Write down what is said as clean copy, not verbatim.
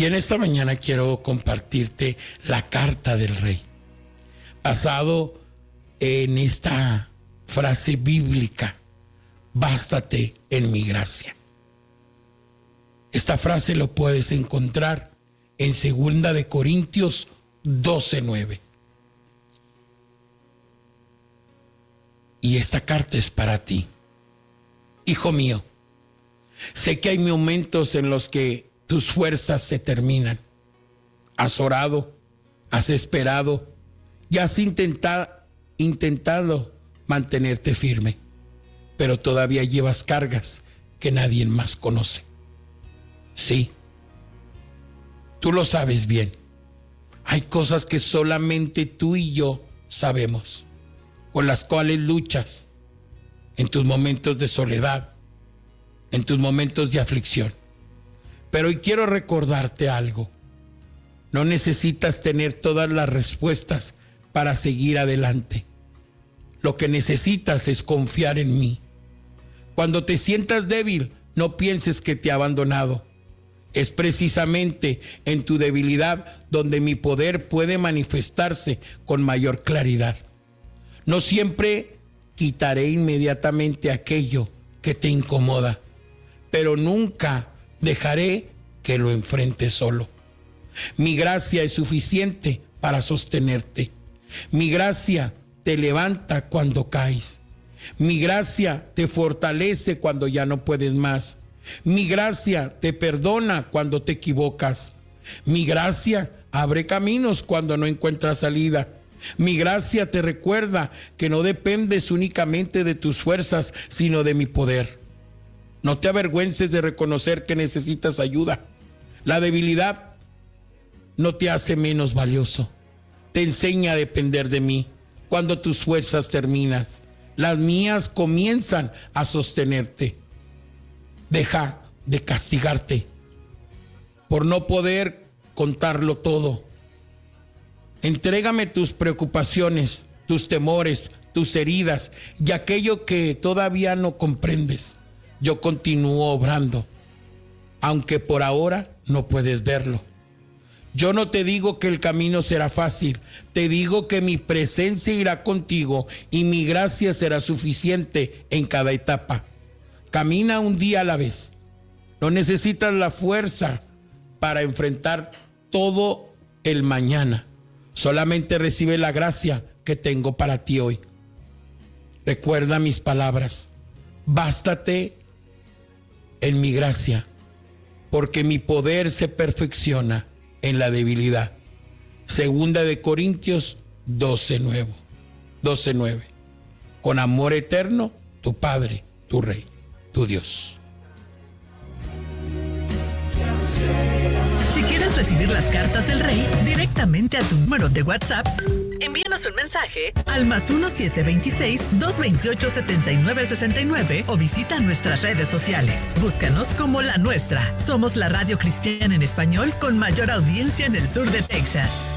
Y en esta mañana quiero compartirte la carta del rey, basado en esta frase bíblica: bástate en mi gracia. Esta frase lo puedes encontrar en 2 de Corintios 12:9. Y esta carta es para ti. Hijo mío, sé que hay momentos en los que tus fuerzas se terminan. Has orado, has esperado y has intentado mantenerte firme, pero todavía llevas cargas que nadie más conoce. Sí, tú lo sabes bien. Hay cosas que solamente tú y yo sabemos, con las cuales luchas en tus momentos de soledad, en tus momentos de aflicción. Pero hoy quiero recordarte algo. No necesitas tener todas las respuestas para seguir adelante. Lo que necesitas es confiar en mí. Cuando te sientas débil, no pienses que te he abandonado. Es precisamente en tu debilidad donde mi poder puede manifestarse con mayor claridad. No siempre quitaré inmediatamente aquello que te incomoda, pero nunca dejaré que lo enfrentes solo. Mi gracia es suficiente para sostenerte. Mi gracia te levanta cuando caes. Mi gracia te fortalece cuando ya no puedes más. Mi gracia te perdona cuando te equivocas. Mi gracia abre caminos cuando no encuentras salida. Mi gracia te recuerda que no dependes únicamente de tus fuerzas, sino de mi poder. No te avergüences de reconocer que necesitas ayuda. La debilidad no te hace menos valioso. Te enseña a depender de mí. Cuando tus fuerzas terminan, las mías comienzan a sostenerte. Deja de castigarte por no poder contarlo todo. Entrégame tus preocupaciones, tus temores, tus heridas y aquello que todavía no comprendes. Yo continúo obrando, aunque por ahora no puedes verlo. Yo no te digo que el camino será fácil, te digo que mi presencia irá contigo y mi gracia será suficiente en cada etapa. Camina un día a la vez. No necesitas la fuerza para enfrentar todo el mañana. Solamente recibe la gracia que tengo para ti hoy. Recuerda mis palabras. Bástate en mi gracia, porque mi poder se perfecciona en la debilidad. 2 de Corintios 12:9. Con amor eterno, tu Padre, tu Rey, tu Dios. Si quieres recibir las cartas del Rey directamente a tu número de WhatsApp, envíanos un mensaje al +1 726-228-7969 o visita nuestras redes sociales. Búscanos como La Nuestra. Somos la radio cristiana en español con mayor audiencia en el sur de Texas.